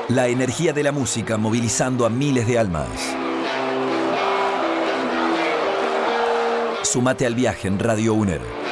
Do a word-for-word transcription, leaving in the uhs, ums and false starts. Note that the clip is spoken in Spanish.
La energía de la música movilizando a miles de almas. Sumate al viaje en Radio UNER.